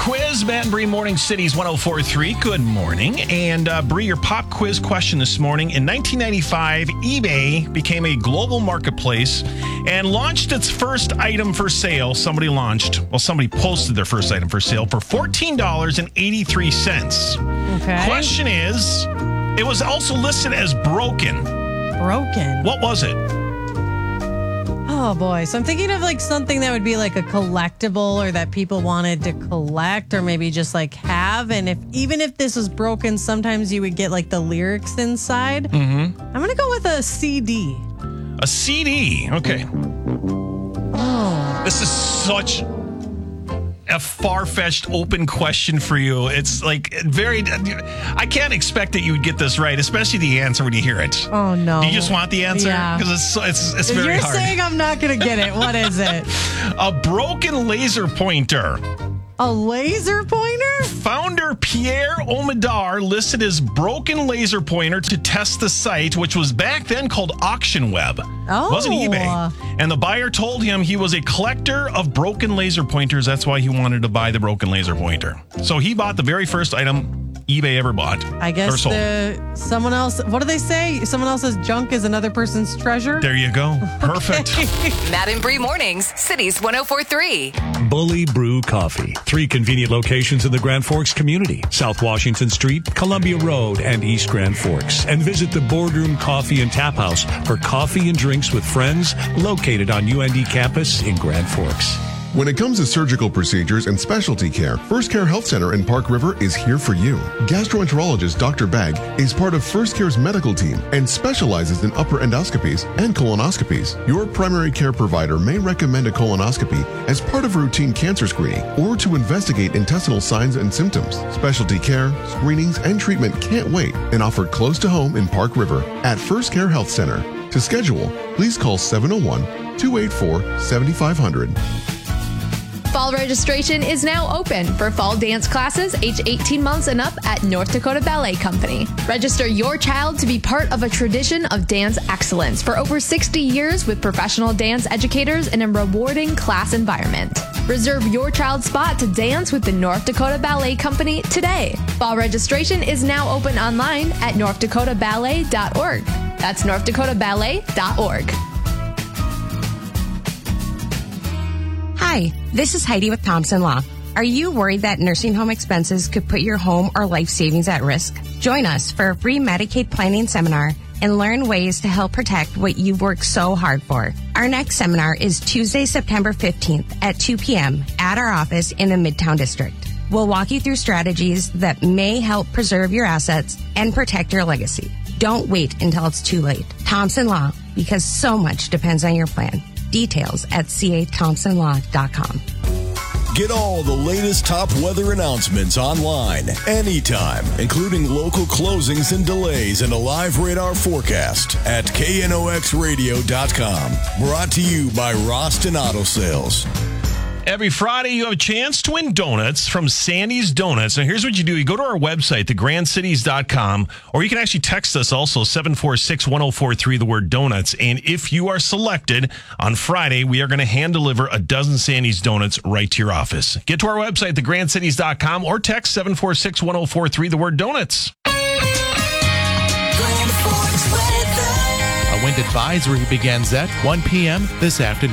quiz. Matt and Bree, Morning Cities 104.3. Good morning. And Bree, your pop quiz question this morning. In 1995, eBay became a global marketplace and launched its first item for sale. Somebody posted their first item for sale for $14.83. Okay. Question is, it was also listed as broken. Broken. What was it? Oh, boy. So I'm thinking of like something that would be like a collectible or that people wanted to collect or maybe just like have. And even if this was broken, sometimes you would get like the lyrics inside. Mm-hmm. I'm going to go with a CD. A CD. Okay. Oh. This is such a far-fetched open question for you. It's like I can't expect that you would get this right, especially the answer when you hear it. Oh, no. Do you just want the answer? Yeah. Because it's very hard. You're saying I'm not going to get it. What is it? A broken laser pointer. A laser pointer? Founder Pierre Omidyar listed his broken laser pointer to test the site, which was back then called Auction Web. Oh. It wasn't eBay. And the buyer told him he was a collector of broken laser pointers. That's why he wanted to buy the broken laser pointer. So he bought the very first item eBay ever bought. I guess someone else, what do they say? Someone else's junk is another person's treasure? There you go. Perfect. Matt and Bree Mornings, Cities 104.3. Bully Brew Coffee. 3 convenient locations in the Grand Forks community. South Washington Street, Columbia Road, and East Grand Forks. And visit the Boardroom Coffee and Tap House for coffee and drinks with friends located on UND campus in Grand Forks. When it comes to surgical procedures and specialty care, First Care Health Center in Park River is here for you. Gastroenterologist Dr. Bagg is part of First Care's medical team and specializes in upper endoscopies and colonoscopies. Your primary care provider may recommend a colonoscopy as part of routine cancer screening or to investigate intestinal signs and symptoms. Specialty care, screenings, and treatment can't wait and offered close to home in Park River at First Care Health Center. To schedule, please call 701-284-7500. Fall registration is now open for fall dance classes age 18 months and up at North Dakota Ballet Company. Register your child to be part of a tradition of dance excellence for over 60 years with professional dance educators in a rewarding class environment. Reserve your child's spot to dance with the North Dakota Ballet Company today. Fall registration is now open online at northdakotaballet.org. That's northdakotaballet.org. Hi, this is Heidi with Thompson Law. Are you worried that nursing home expenses could put your home or life savings at risk? Join us for a free Medicaid planning seminar and learn ways to help protect what you've worked so hard for. Our next seminar is Tuesday, September 15th at 2 p.m. at our office in the Midtown District. We'll walk you through strategies that may help preserve your assets and protect your legacy. Don't wait until it's too late. Thompson Law, because so much depends on your plan. Details at cathompsonlaw.com. Get all the latest top weather announcements online, anytime, including local closings and delays and a live radar forecast at knoxradio.com. Brought to you by Roston Auto Sales. Every Friday, you have a chance to win donuts from Sandy's Donuts. And here's what you do. You go to our website, thegrandcities.com, or you can actually text us also, 746-1043, the word donuts. And if you are selected on Friday, we are going to hand deliver a dozen Sandy's Donuts right to your office. Get to our website, thegrandcities.com, or text 746-1043, the word donuts. A wind advisory begins at 1 p.m. this afternoon.